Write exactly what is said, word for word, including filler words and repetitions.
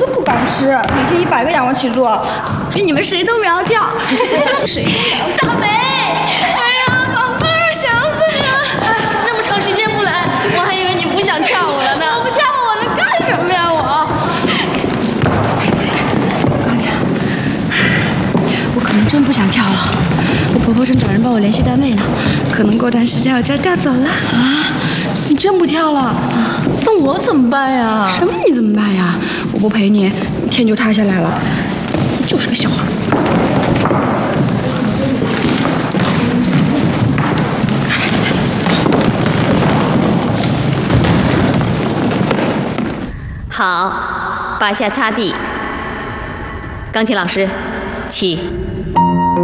都不敢吃，每天一百个仰卧起坐， 比你们谁都苗条。 谁？ 大美，哎呀，宝贝儿，想死你了！那么长时间不来，我还以为你不想跳舞了呢。我不跳舞，我能干什么呀？我。 我告诉你啊，我可能真不想跳了。我婆婆正找人帮我联系单位呢，可能过段时间我就要调走了。 啊，你真不跳了？啊，那我怎么办呀？ 什么你怎么办呀？我不陪你，天就塌下来了。你就是个笑话。 好，八下擦地。钢琴老师，起。